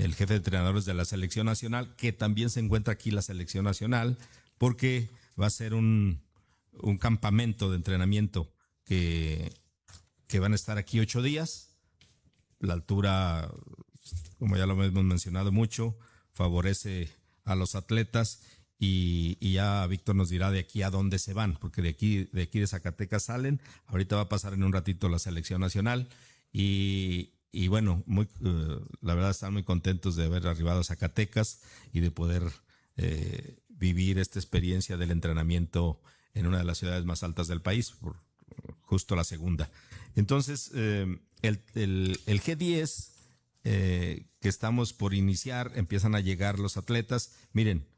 el jefe de entrenadores de la selección nacional, que también se encuentra aquí la selección nacional, porque va a ser un campamento de entrenamiento que van a estar aquí 8 días. La altura, como ya lo hemos mencionado mucho, favorece a los atletas y ya Víctor nos dirá de aquí a dónde se van, porque de aquí de Zacatecas salen. Ahorita va a pasar en un ratito la selección nacional y bueno, la verdad están muy contentos de haber arribado a Zacatecas y de poder vivir esta experiencia del entrenamiento en una de las ciudades más altas del país, justo la segunda. Entonces, el G10 que estamos por iniciar, empiezan a llegar los atletas. Miren,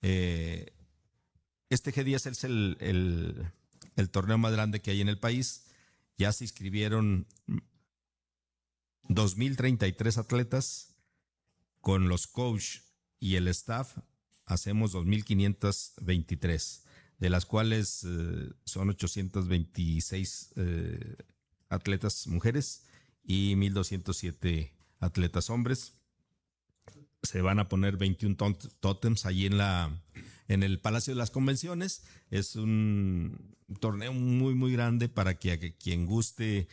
este G10 es el torneo más grande que hay en el país. Ya se inscribieron 2,033 atletas. Con los coach y el staff hacemos 2,523, de las cuales son 826 atletas mujeres y 1,207 atletas hombres. Se van a poner 21 tótems allí en el Palacio de las Convenciones. Es un torneo muy, muy grande para que quien guste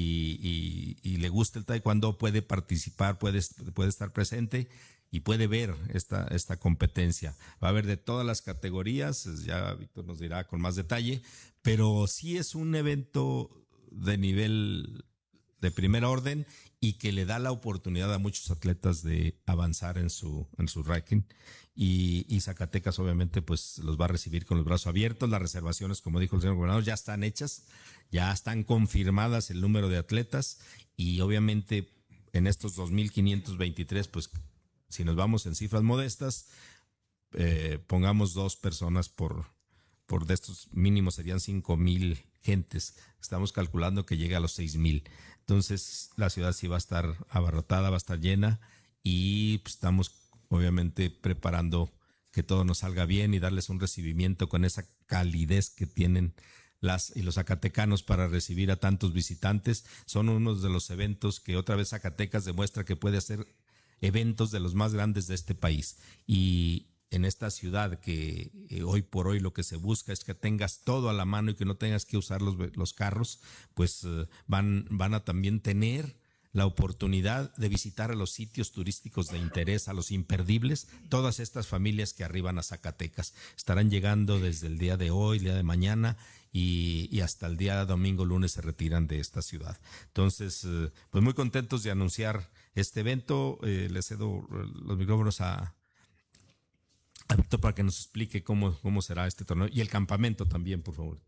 y le guste el taekwondo puede participar, puede estar presente y puede ver esta competencia. Va a haber de todas las categorías, ya Víctor nos dirá con más detalle, pero sí es un evento de nivel de primer orden y que le da la oportunidad a muchos atletas de avanzar en su ranking y Zacatecas obviamente pues los va a recibir con los brazos abiertos. Las reservaciones, como dijo el señor gobernador, ya están hechas, ya están confirmadas el número de atletas y obviamente en estos 2,523 pues si nos vamos en cifras modestas, pongamos 2 personas por de estos mínimos serían 5,000 gentes. Estamos calculando que llegue a los 6,000. Entonces la ciudad sí va a estar abarrotada, va a estar llena y pues, estamos obviamente preparando que todo nos salga bien y darles un recibimiento con esa calidez que tienen los zacatecanos para recibir a tantos visitantes. Son unos de los eventos que otra vez Zacatecas demuestra que puede hacer eventos de los más grandes de este país. Y en esta ciudad que hoy por hoy lo que se busca es que tengas todo a la mano y que no tengas que usar los carros, pues van a también tener la oportunidad de visitar a los sitios turísticos de interés, a los imperdibles. Todas estas familias que arriban a Zacatecas estarán llegando desde el día de hoy, el día de mañana y hasta el día domingo, lunes se retiran de esta ciudad. Entonces, pues muy contentos de anunciar este evento. Les cedo los micrófonos a Víctor para que nos explique cómo será este torneo y el campamento también, por favor.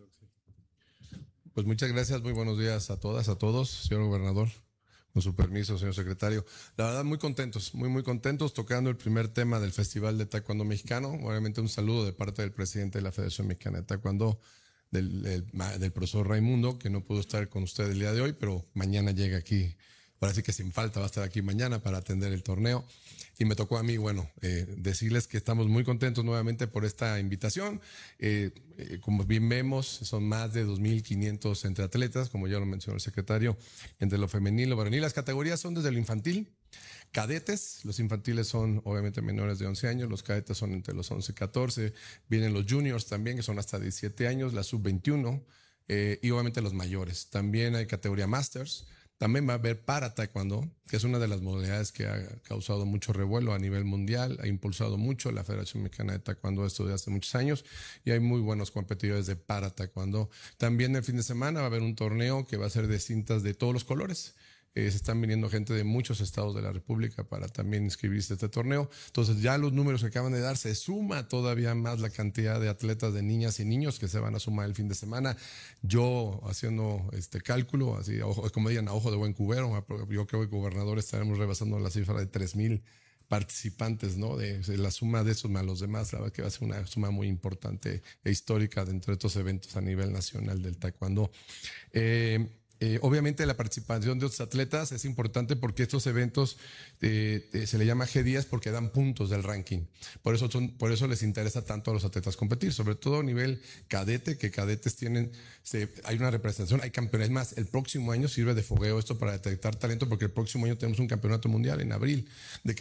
Pues muchas gracias, muy buenos días a todas, a todos, señor gobernador, con su permiso, señor secretario. La verdad, muy contentos, muy contentos, tocando el primer tema del Festival de Taekwondo Mexicano. Obviamente un saludo de parte del presidente de la Federación Mexicana de Taekwondo, del profesor Raimundo, que no pudo estar con usted el día de hoy, pero mañana llega aquí. Parece que sin falta va a estar aquí mañana para atender el torneo. Y me tocó a mí, decirles que estamos muy contentos nuevamente por esta invitación. Como bien vemos, son más de 2,500 entre atletas, como ya lo mencionó el secretario, entre lo femenil y lo varonil. Las categorías son desde lo infantil, cadetes, los infantiles son obviamente menores de 11 años, los cadetes son entre los 11 y 14, vienen los juniors también, que son hasta 17 años, la sub-21, y obviamente los mayores. También hay categoría masters. También va a haber para taekwondo, que es una de las modalidades que ha causado mucho revuelo a nivel mundial, ha impulsado mucho la Federación Mexicana de Taekwondo esto de hace muchos años y hay muy buenos competidores de para taekwondo. También el fin de semana va a haber un torneo que va a ser de cintas de todos los colores. Se están viniendo gente de muchos estados de la República para también inscribirse a este torneo. Entonces ya los números que acaban de dar, se suma todavía más la cantidad de atletas de niñas y niños que se van a sumar el fin de semana. Yo haciendo este cálculo, así como digan, a ojo de buen cubero, yo creo que gobernador estaremos rebasando la cifra de 3,000 participantes, ¿no? De la suma de esos más los demás, la verdad que va a ser una suma muy importante e histórica dentro de estos eventos a nivel nacional del taekwondo. Obviamente la participación de otros atletas es importante porque estos eventos se le llama G10 porque dan puntos del ranking. Por eso les interesa tanto a los atletas competir, sobre todo a nivel cadete, que cadetes hay una representación, hay campeones más. El próximo año sirve de fogueo esto para detectar talento porque el próximo año tenemos un campeonato mundial en abril de